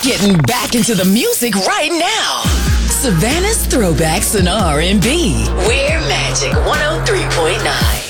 getting back into the music right now. Savannah's Throwbacks and R&B. We're Magic 103.9.